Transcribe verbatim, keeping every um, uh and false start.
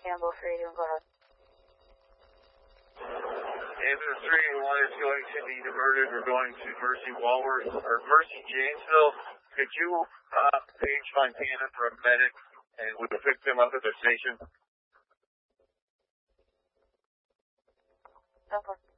Ambulance three eighty-one, go ahead. Ambulance three eighty-one is going to be diverted. We're going to Mercy Walworth, or Mercy Janesville. Could you uh, page Montana for a medic, and we will pick them up at the station? Okay.